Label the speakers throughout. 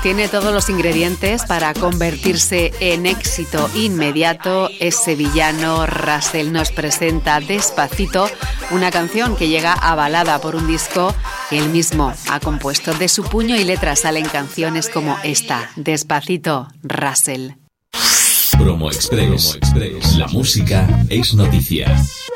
Speaker 1: tiene todos los ingredientes para convertirse en éxito inmediato. Ese villano Russell nos presenta Despacito, una canción que llega avalada por un disco que él mismo ha compuesto. De su puño y letra salen canciones como esta, Despacito, Russell.
Speaker 2: Promo Express. La música es noticia.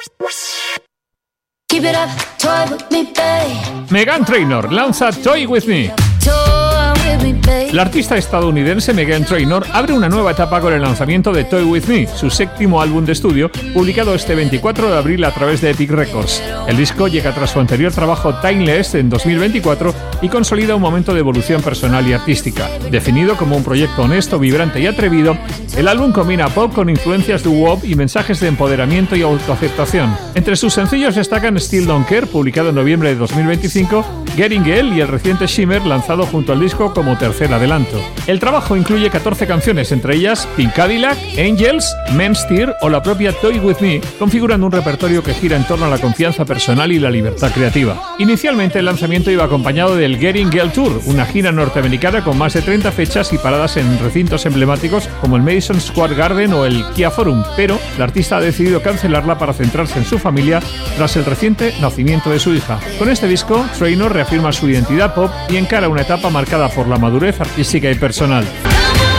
Speaker 3: Meghan Trainor lanza Toy With Me. La artista estadounidense Meghan Trainor abre una nueva etapa con el lanzamiento de Toy With Me, su séptimo álbum de estudio, publicado este 24 de abril a través de Epic Records. El disco llega tras su anterior trabajo Timeless en 2024 y consolida un momento de evolución personal y artística. Definido como un proyecto honesto, vibrante y atrevido, el álbum combina pop con influencias de WOP y mensajes de empoderamiento y autoaceptación. Entre sus sencillos destacan Still Don't Care, publicado en noviembre de 2025, Getting Girl y el reciente Shimmer, lanzado junto al disco como tercer adelanto. El trabajo incluye 14 canciones, entre ellas Pink Cadillac, Angels, Men's Tear o la propia Toy With Me, configurando un repertorio que gira en torno a la confianza personal y la libertad creativa. Inicialmente el lanzamiento iba acompañado del Getting Girl Tour, una gira norteamericana con más de 30 fechas y paradas en recintos emblemáticos como el Madison Square Garden o el Kia Forum, pero la artista ha decidido cancelarla para centrarse en su familia tras el reciente nacimiento de su hija. Con este disco, Trainor reafirma su identidad pop y encara una etapa marcada por la madurez artística y personal.